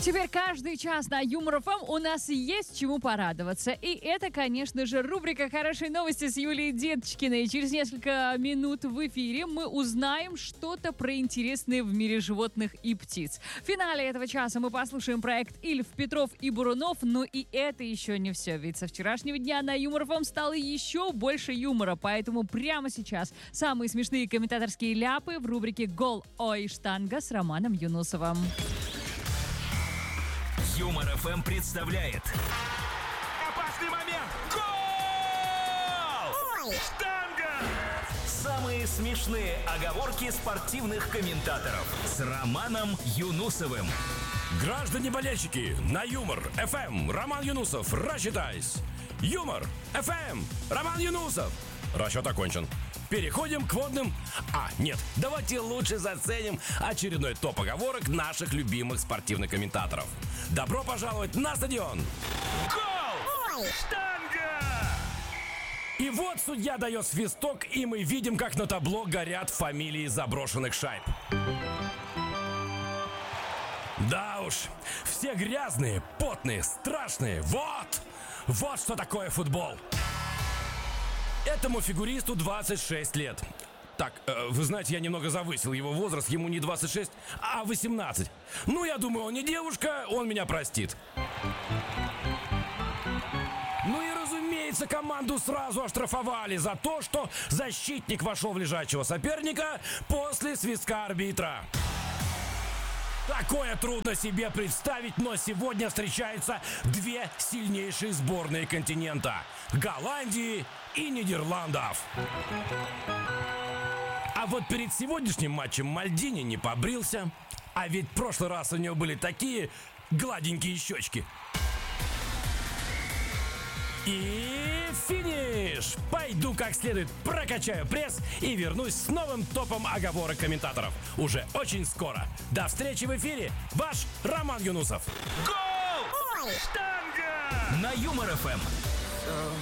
Теперь каждый час на Юмор ФМ у нас есть чему порадоваться. И это, конечно же, рубрика «Хорошие новости» с Юлией Деточкиной. Через несколько минут в эфире мы узнаем что-то про интересное в мире животных и птиц. В финале этого часа мы послушаем проект Ильф, Петров и Бурунов. Но и это еще не все. Ведь со вчерашнего дня на Юмор ФМ стало еще больше юмора. Поэтому прямо сейчас самые смешные комментаторские ляпы в рубрике «Гол, ой, штанга» с Романом Юнусовым. Юмор ФМ представляет опасный момент. Гол! Ой! Штанга! Самые смешные оговорки спортивных комментаторов с Романом Юнусовым. Граждане-болельщики, на Юмор ФМ Роман Юнусов, рассчитайся. Юмор ФМ Роман Юнусов. Расчет окончен. Переходим к водным... Нет, давайте лучше заценим очередной топ оговорок наших любимых спортивных комментаторов. Добро пожаловать на стадион! Гол! Ой! Штанга! И вот судья дает свисток, и мы видим, как на табло горят фамилии заброшенных шайб. Да уж, все грязные, потные, страшные. Вот что такое футбол. Этому фигуристу 26 лет. Так, вы знаете, я немного завысил его возраст, ему не 26, а 18. Ну, я думаю, он не девушка, он меня простит. Ну и, разумеется, команду сразу оштрафовали за то, что защитник вошел в лежачего соперника после свистка арбитра. Такое трудно себе представить, но сегодня встречаются две сильнейшие сборные континента – Голландии и Нидерландов. А вот перед сегодняшним матчем Мальдини не побрился, а ведь в прошлый раз у него были такие гладенькие щечки. И финиш! Пойду как следует прокачаю пресс и вернусь с новым топом оговорок комментаторов. Уже очень скоро. До встречи в эфире. Ваш Роман Юнусов. Гол! Ой! Штанга! На Юмор ФМ.